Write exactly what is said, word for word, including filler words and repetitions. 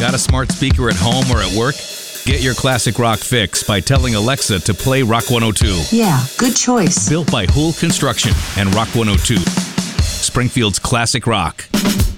Got a smart speaker at home or at work? Get your classic rock fix by telling Alexa to play Rock one oh two. Yeah, good choice. Built by Hool Construction and Rock one oh two. Springfield's classic rock.